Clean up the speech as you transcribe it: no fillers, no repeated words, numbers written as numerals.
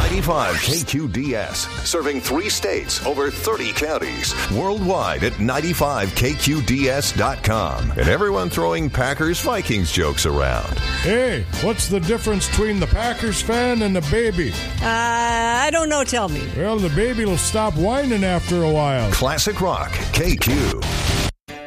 95 KQDS, serving 3 states, over 30 counties, worldwide at 95KQDS.com. And everyone throwing Packers-Vikings jokes around. Hey, what's the difference between the Packers fan and the baby? I don't know. Tell me. Well, the baby will stop whining after a while. Classic Rock, KQ.